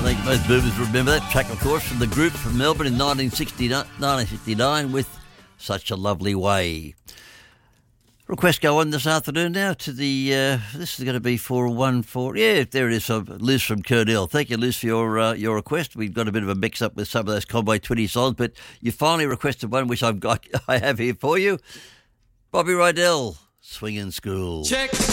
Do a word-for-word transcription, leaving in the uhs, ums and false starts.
think most boomers remember that track, of course, from the group from Melbourne in nineteen sixty-nine with Such a Lovely Way. Requests go on this afternoon now to the, uh, this is going to be for one four, yeah, there it is, uh, Liz from Kernell. Thank you, Liz, for your uh, your request. We've got a bit of a mix-up with some of those Conway twenty songs, but you finally requested one, which I've got, I have here for you. Bobby Rydell, Swingin' School. Check.